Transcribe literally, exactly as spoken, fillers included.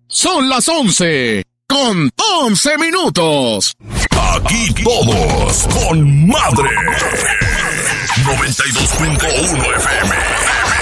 Son las once, con once minutos. Aquí todos con madre. noventa y dos punto uno F M.